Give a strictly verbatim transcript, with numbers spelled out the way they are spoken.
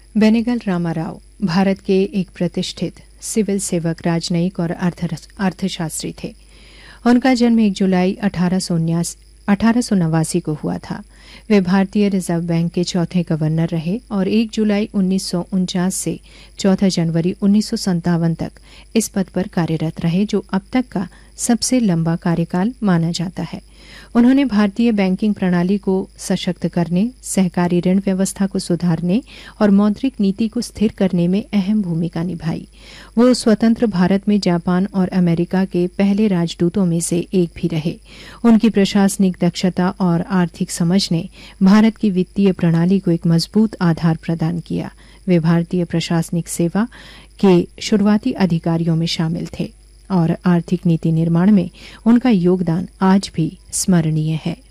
बेनेगल रामाराव भारत के एक प्रतिष्ठित सिविल सेवक, राजनयिक और अर्थशास्त्री थे। उनका जन्म एक जुलाई अठारह सौ नवासी को हुआ था। वे भारतीय रिजर्व बैंक के चौथे गवर्नर रहे और एक जुलाई उन्नीस सौ उनचास से चौदह जनवरी उन्नीस सौ सत्तावन तक इस पद पर कार्यरत रहे, जो अब तक का सबसे लंबा कार्यकाल माना जाता है। उन्होंने भारतीय बैंकिंग प्रणाली को सशक्त करने, सहकारी ऋण व्यवस्था को सुधारने और मौद्रिक नीति को स्थिर करने में अहम भूमिका निभाई। वो स्वतंत्र भारत में जापान और अमेरिका के पहले राजदूतों में से एक भी रहे। उनकी प्रशासनिक दक्षता और आर्थिक समझ ने भारत की वित्तीय प्रणाली को एक मजबूत आधार प्रदान किया। वे भारतीय प्रशासनिक सेवा के शुरुआती अधिकारियों में शामिल थे और आर्थिक नीति निर्माण में उनका योगदान आज भी स्मरणीय है।